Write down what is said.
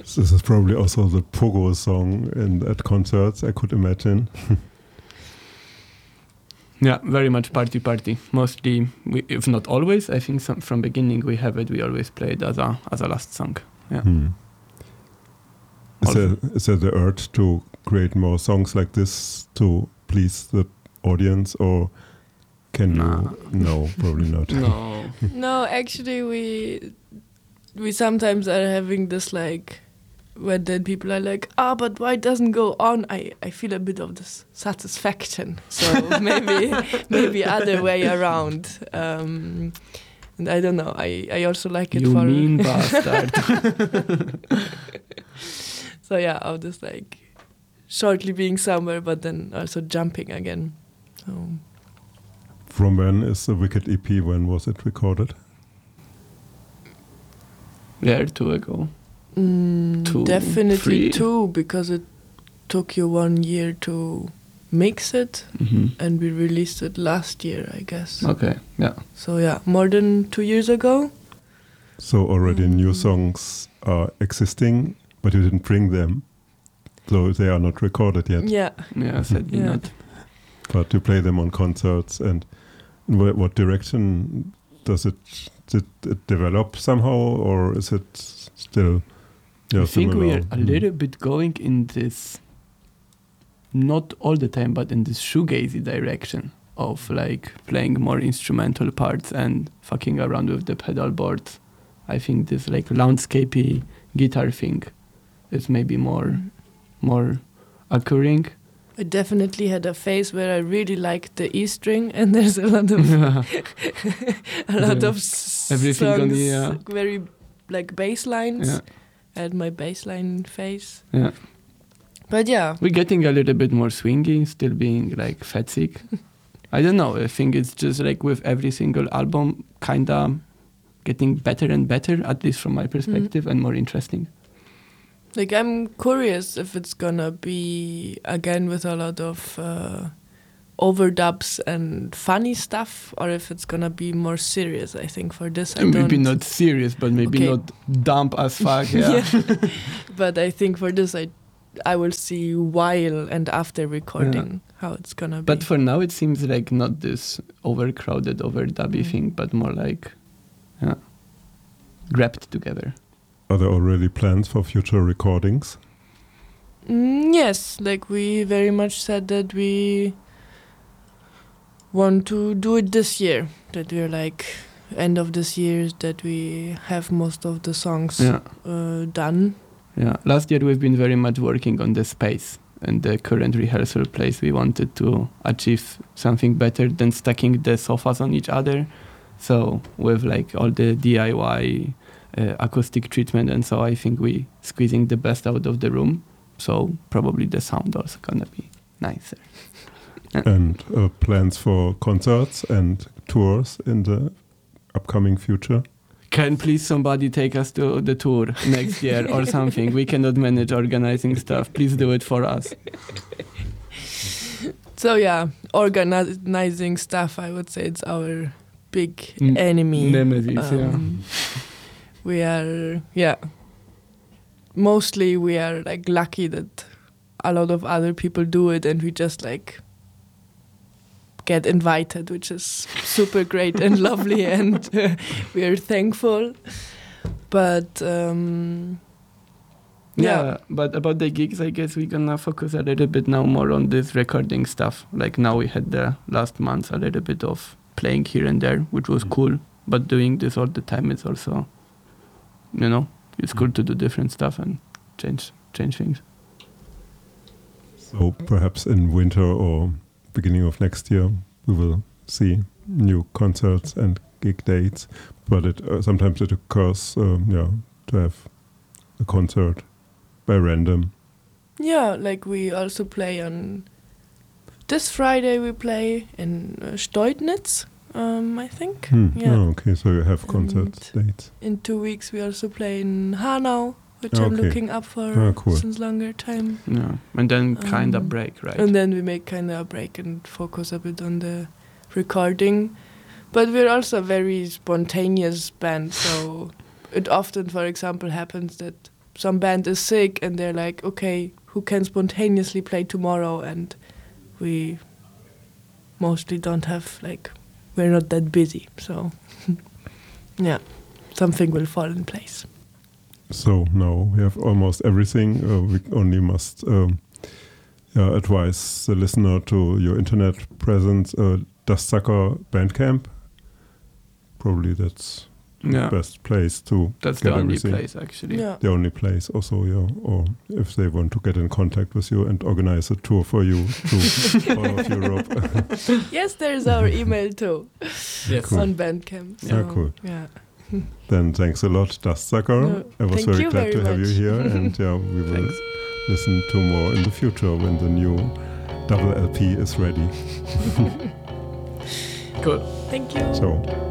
This is probably also the pogo song at concerts, I could imagine. Yeah, very much party. Mostly, if not always, I think from beginning we always play it as a last song. Yeah. Is there the urge to create more songs like this to please the audience, or can you? No, probably not. No, actually we sometimes are having this like, when then people are like, but why doesn't go on? I feel a bit of this satisfaction. So maybe other way around. And I don't know. I also like it you for. You mean bastard. So yeah, of this like shortly being somewhere, but then also jumping again. So. From when is the Wicked EP? When was it recorded? Yeah, 2 ago. 2, Definitely 3. 2, because it took you 1 year to mix it, and we released it last year, I guess. Okay, yeah. So yeah, more than 2 years ago. So already new songs are existing, but you didn't bring them, so they are not recorded yet. Yeah, sadly not. But you play them on concerts, and what direction does it develop somehow, or is it still? I think we are a little bit going in this, not all the time, but in this shoegazy direction of like playing more instrumental parts and fucking around with the pedal boards. I think this like landscapey guitar thing is maybe more occurring. I definitely had a phase where I really liked the E string, and there's a lot of everything songs, on the very like bass lines. Yeah. I had my bass line phase. Yeah. But yeah. We're getting a little bit more swingy, still being like fetzig. I don't know, I think it's just like with every single album kinda getting better and better, at least from my perspective, and more interesting. Like, I'm curious if it's gonna be again with a lot of overdubs and funny stuff, or if it's gonna be more serious. I think for this, maybe not serious, but maybe not dumb as fuck. Yeah. But I think for this, I will see while and after recording how it's gonna be. But for now, it seems like not this overcrowded, overdubby thing, but more like grabbed together. Are there already plans for future recordings? Yes, like we very much said that we want to do it this year. That we're like end of this year, that we have most of the songs done. Yeah, last year we've been very much working on the space and the current rehearsal place. We wanted to achieve something better than stacking the sofas on each other. So with like all the DIY acoustic treatment, and so I think we squeezing the best out of the room. So probably the sound also gonna be nicer. And plans for concerts and tours in the upcoming future? Can please somebody take us to the tour next year or something? We cannot manage organizing stuff. Please do it for us. So yeah, organizing stuff, I would say it's our big enemy. Nemesis, We are, mostly we are like lucky that a lot of other people do it, and we just like get invited, which is super great and lovely, and we are thankful. But but about the gigs, I guess we're gonna focus a little bit now more on this recording stuff. Like now we had the last month a little bit of playing here and there, which was cool, but doing this all the time is also, it's cool to do different stuff and change things. So perhaps in winter or beginning of next year, we will see new concerts and gig dates. But it sometimes it occurs, to have a concert by random. Yeah, like we also play on this Friday. We play in Steutnitz, I think. Yeah. Oh, okay, so you have concert dates. In 2 weeks, we also play in Hanau, which I'm looking up for since longer time. Yeah, and then kind of break, right? And then we make kind of a break and focus a bit on the recording. But we're also a very spontaneous band, so it often, for example, happens that some band is sick and they're like, okay, who can spontaneously play tomorrow? And we mostly don't have, like, we're not that busy. So, yeah, something will fall in place. So now we have almost everything. We only must advise the listener to your internet presence, Dustsucker Bandcamp. Probably that's the best place to That's get the only everything. place, actually. Yeah. The only place also, or if they want to get in contact with you and organize a tour for you to all of Europe. Yes, there's our email too. Yes. Cool. On Bandcamp. Yeah, cool. Yeah. Then thanks a lot, Dustsucker. No, I was thank very you glad very to have you much. here, and we will Thanks. listen to more in the future when the new double LP is ready. Cool. Thank you. So